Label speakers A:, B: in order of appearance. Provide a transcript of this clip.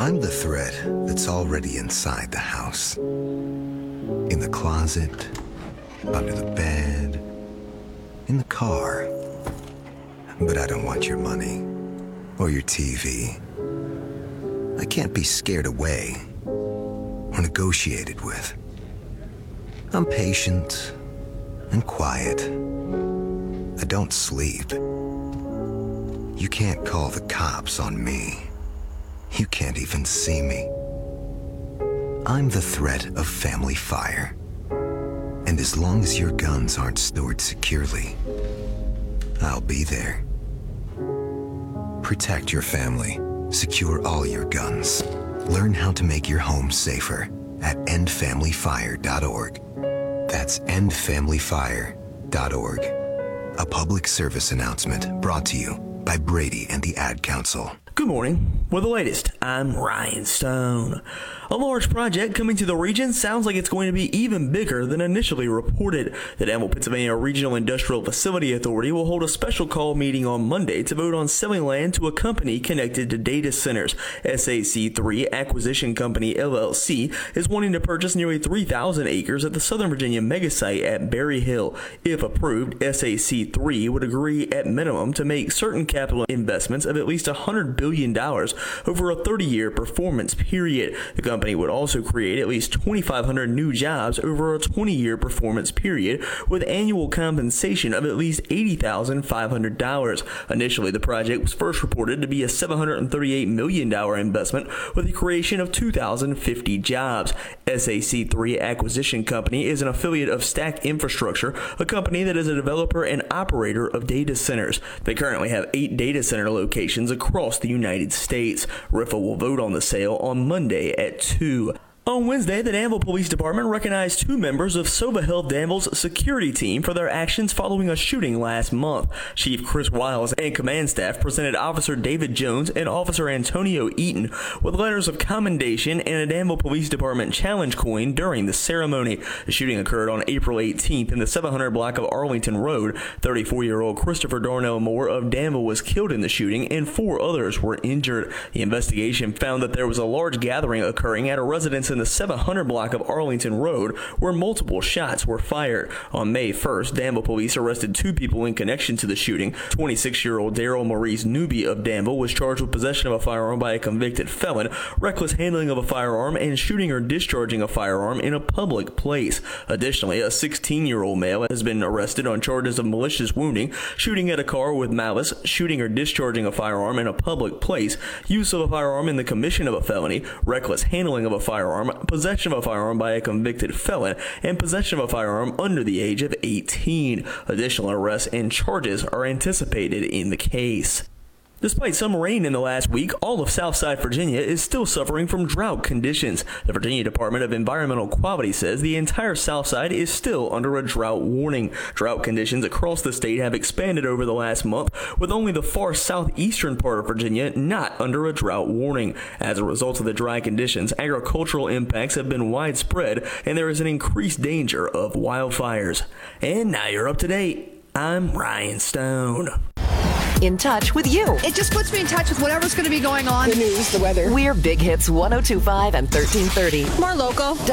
A: I'm the thread that's already inside the house. In the closet, under the bed, in the car. But I don't want your money or your TV. I can't be scared away or negotiated with. I'm patient and quiet. I don't sleep. You can't call the cops on me. You can't even see me. I'm the threat of family fire. And as long as your guns aren't stored securely, I'll be there. Protect your family. Secure all your guns. Learn how to make your home safer at endfamilyfire.org. That's endfamilyfire.org. A public service announcement brought to you by Brady and the Ad Council.
B: Good morning. With the latest, I'm Ryan Stone. A large project coming to the region sounds like it's going to be even bigger than initially reported. The Danville, Pennsylvania Regional Industrial Facility Authority will hold a special call meeting on Monday to vote on selling land to a company connected to data centers. SAC3 Acquisition Company, LLC, is wanting to purchase nearly 3,000 acres at the Southern Virginia megasite at Berry Hill. If approved, SAC3 would agree at minimum to make certain capital investments of at least $100 billion over a 30-year performance period. The company would also create at least 2,500 new jobs over a 20-year performance period with annual compensation of at least $80,500. Initially, the project was first reported to be a $738 million investment with the creation of 2,050 jobs. SAC3 Acquisition Company is an affiliate of Stack Infrastructure, a company that is a developer and operator of data centers. They currently have 8 data center locations across the United States. RIFA will vote on the sale on Monday at 2. On Wednesday, the Danville Police Department recognized 2 members of Sova Health Danville's security team for their actions following a shooting last month. Chief Chris Wiles and command staff presented Officer David Jones and Officer Antonio Eaton with letters of commendation and a Danville Police Department challenge coin during the ceremony. The shooting occurred on April 18th in the 700 block of Arlington Road. 34-year-old Christopher Darnell Moore of Danville was killed in the shooting and 4 others were injured. The investigation found that there was a large gathering occurring at a residence in the 700 block of Arlington Road where multiple shots were fired. On May 1st, Danville police arrested 2 people in connection to the shooting. 26-year-old Daryl Maurice Newby of Danville was charged with possession of a firearm by a convicted felon, reckless handling of a firearm, and shooting or discharging a firearm in a public place. Additionally, a 16-year-old male has been arrested on charges of malicious wounding, shooting at a car with malice, shooting or discharging a firearm in a public place, use of a firearm in the commission of a felony, reckless handling of a firearm, possession of a firearm by a convicted felon, and possession of a firearm under the age of 18. Additional arrests and charges are anticipated in the case. Despite some rain in the last week, all of Southside Virginia is still suffering from drought conditions. The Virginia Department of Environmental Quality says the entire Southside is still under a drought warning. Drought conditions across the state have expanded over the last month, with only the far southeastern part of Virginia not under a drought warning. As a result of the dry conditions, agricultural impacts have been widespread, and there is an increased danger of wildfires. And now you're up to date. I'm Ryan Stone.
C: In touch with you.
D: It just puts me in touch with whatever's going to be going on.
C: The news, the weather. We're Big Hits 102.5 and 1330.
D: More local.